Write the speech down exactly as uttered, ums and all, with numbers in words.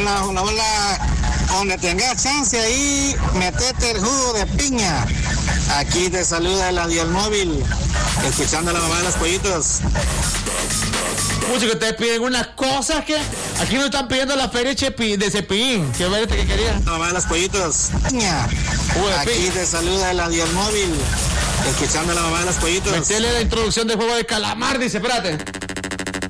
Hola, hola, hola. Donde tengas chance ahí, metete el jugo de piña. Aquí te saluda el Adielmóvil, escuchando a la mamá de los pollitos. Mucho que ustedes piden unas cosas que aquí nos están pidiendo la feria Chepi, de Cepillín. ¿Qué ver que quería? La mamá de los pollitos. Piña. Aquí te saluda el Adielmóvil, escuchando a la mamá de los pollitos. Metele la introducción del juego de calamar, dice, espérate.